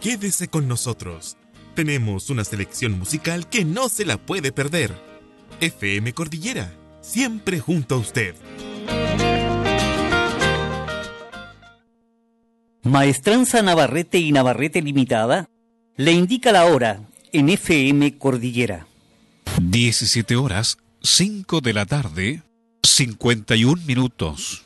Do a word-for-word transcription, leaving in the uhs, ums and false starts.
Quédese con nosotros. Tenemos una selección musical que no se la puede perder. F M Cordillera, siempre junto a usted. Maestranza Navarrete y Navarrete Limitada le indica la hora en F M Cordillera. diecisiete horas, cinco de la tarde, cincuenta y un minutos.